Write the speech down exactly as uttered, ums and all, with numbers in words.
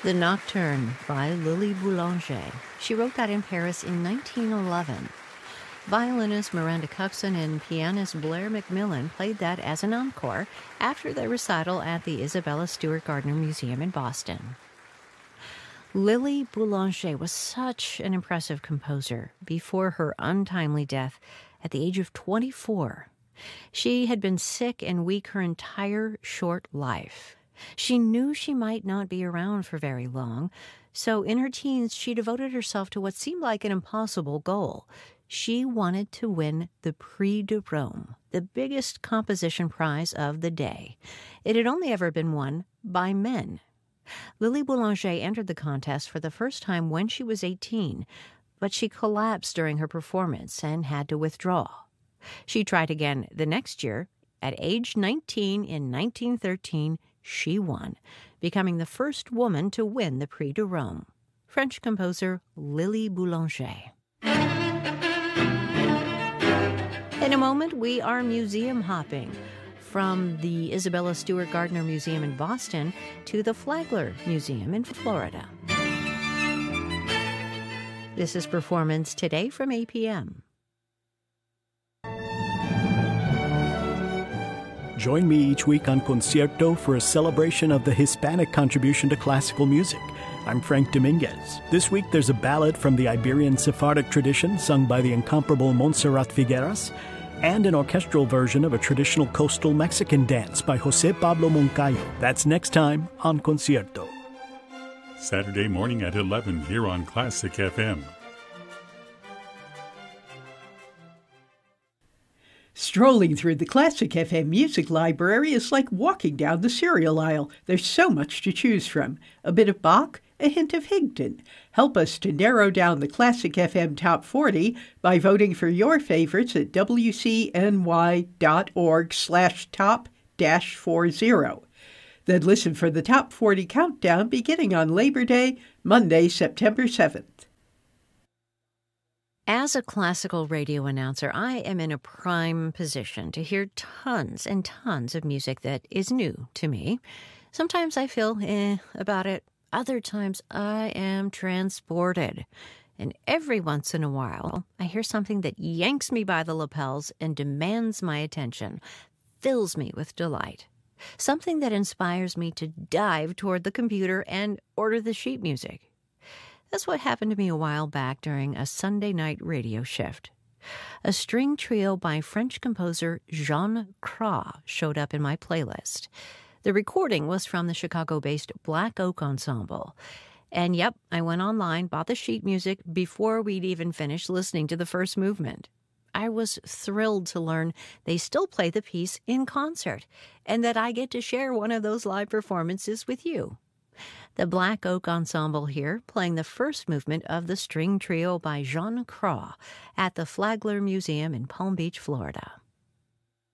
The Nocturne by Lily Boulanger. She wrote that in Paris in nineteen eleven. Violinist Miranda Coxon and pianist Blair McMillan played that as an encore after their recital at the Isabella Stewart Gardner Museum in Boston. Lily Boulanger was such an impressive composer before her untimely death at the age of twenty-four. She had been sick and weak her entire short life. She knew she might not be around for very long, so in her teens she devoted herself to what seemed like an impossible goal. She wanted to win the Prix de Rome, the biggest composition prize of the day. It had only ever been won by men. Lily Boulanger entered the contest for the first time when she was eighteen, but she collapsed during her performance and had to withdraw. She tried again the next year. At age nineteen in nineteen thirteen, she won, becoming the first woman to win the Prix de Rome. French composer Lily Boulanger. In a moment, we are museum hopping from the Isabella Stewart Gardner Museum in Boston to the Flagler Museum in Florida. This is Performance Today from A P M. Join me each week on Concierto for a celebration of the Hispanic contribution to classical music. I'm Frank Dominguez. This week there's a ballad from the Iberian Sephardic tradition sung by the incomparable Montserrat Figueras, and an orchestral version of a traditional coastal Mexican dance by José Pablo Moncayo. That's next time on Concierto. Saturday morning at eleven here on Classic F M. Strolling through the Classic F M Music Library is like walking down the cereal aisle. There's so much to choose from. A bit of Bach, a hint of Higdon. Help us to narrow down the Classic F M Top forty by voting for your favorites at W C N Y dot org slash top dash forty. Then listen for the Top forty countdown beginning on Labor Day, Monday, September seventh. As a classical radio announcer, I am in a prime position to hear tons and tons of music that is new to me. Sometimes I feel eh about it. Other times I am transported. And every once in a while, I hear something that yanks me by the lapels and demands my attention, fills me with delight. Something that inspires me to dive toward the computer and order the sheet music. That's what happened to me a while back during a Sunday night radio shift. A string trio by French composer Jean Cras showed up in my playlist. The recording was from the Chicago-based Black Oak Ensemble. And yep, I went online, bought the sheet music before we'd even finished listening to the first movement. I was thrilled to learn they still play the piece in concert, and that I get to share one of those live performances with you. The Black Oak Ensemble here, playing the first movement of the string trio by Jean Cras at the Flagler Museum in Palm Beach, Florida.